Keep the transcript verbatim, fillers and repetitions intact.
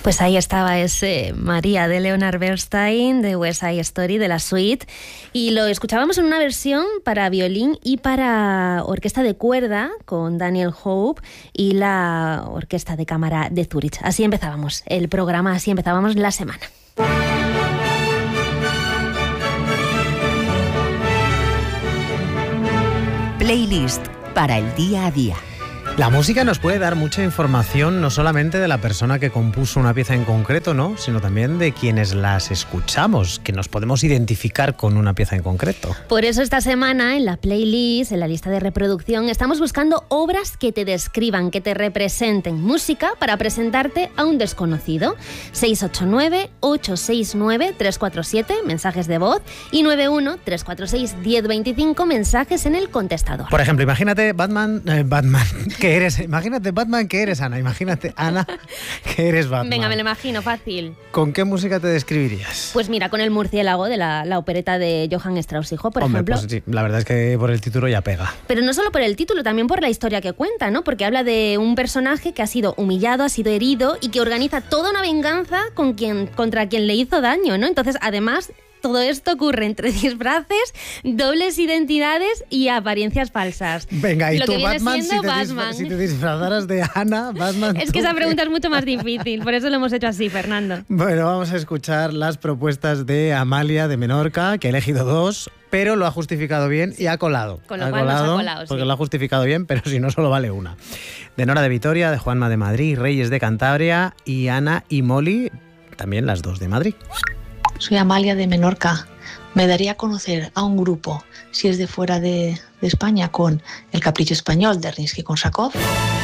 Pues ahí estaba ese María de Leonard Bernstein, de West Side Story, de la suite, y lo escuchábamos en una versión para violín y para orquesta de cuerda con Daniel Hope y la Orquesta de Cámara de Zúrich. Así empezábamos el programa, así empezábamos la semana. Playlist para el día a día. La música nos puede dar mucha información, no solamente de la persona que compuso una pieza en concreto, ¿no?, sino también de quienes las escuchamos, que nos podemos identificar con una pieza en concreto. Por eso esta semana en la playlist, en la lista de reproducción, estamos buscando obras que te describan, que te representen, música para presentarte a un desconocido. seis ocho nueve, ocho seis nueve, tres cuatro siete, mensajes de voz, y nueve uno, tres cuatro seis, uno cero dos cinco, mensajes en el contestador. Por ejemplo, imagínate Batman, eh, Batman, que eres, imagínate Batman que eres Ana, imagínate Ana que eres Batman. Venga, me lo imagino, fácil. ¿Con qué música te describirías? Pues mira, con El murciélago de la, la opereta de Johann Strauss hijo, por Hombre, ejemplo. Pues sí, la verdad es que por el título ya pega. Pero no solo por el título, también por la historia que cuenta, ¿no? Porque habla de un personaje que ha sido humillado, ha sido herido y que organiza toda una venganza con quien, contra quien le hizo daño, ¿no? Entonces, además, todo esto ocurre entre disfraces, dobles identidades y apariencias falsas. Venga, y Lo tú, que viene Batman, siendo si te, Batman. Disfra- si te disfrazaras de Ana, Batman... Es que esa pregunta es mucho más difícil, por eso lo hemos hecho así, Fernando. Bueno, vamos a escuchar las propuestas de Amalia de Menorca, que ha elegido dos, pero lo ha justificado bien y ha colado. Con lo ha cual nos colado, ha colado, sí. porque lo ha justificado bien, pero si no, solo vale una. De Nora de Vitoria, de Juanma de Madrid, Reyes de Cantabria y Ana y Molly, también las dos de Madrid. Soy Amalia de Menorca. Me daría a conocer a un grupo, si es de fuera de, de España, con El Capricho Español de Rimsky-Korsakov.